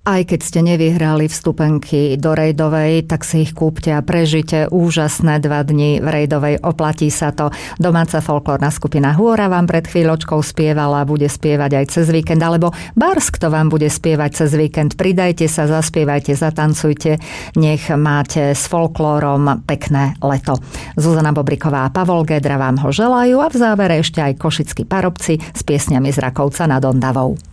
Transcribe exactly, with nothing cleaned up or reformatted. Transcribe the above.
Aj keď ste nevyhrali vstupenky do Rejdovej, tak si ich kúpte a prežite úžasné dva dni v Rejdovej. Oplatí sa to. Domáca folklórna skupina Hôra vám pred chvíľočkou spievala, bude spievať aj cez víkend, alebo Barsk to vám bude spievať cez víkend. Pridajte sa, zaspievajte, zatancujte, nech máte s folklórom pekné leto. Zuzana Bobriková a Pavol Gédra vám ho želajú a v závere ešte aj košickí parobci s piesňami z Rakovca nad Ondavou.